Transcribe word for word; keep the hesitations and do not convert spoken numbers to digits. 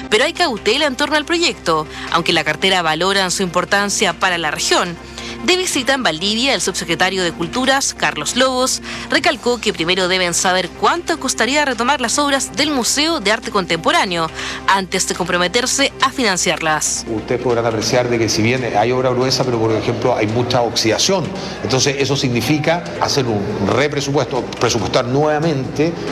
pero hay cautela en torno al proyecto, aunque la cartera valoran su importancia para la región. De visita en Valdivia, el subsecretario de Culturas, Carlos Lobos, recalcó que primero deben saber cuánto costaría retomar las obras del Museo de Arte Contemporáneo antes de comprometerse a financiarlas. Ustedes podrán apreciar de que si bien hay obra gruesa, pero por ejemplo hay mucha oxidación, entonces eso significa hacer un represupuesto, presupuestar nuevamente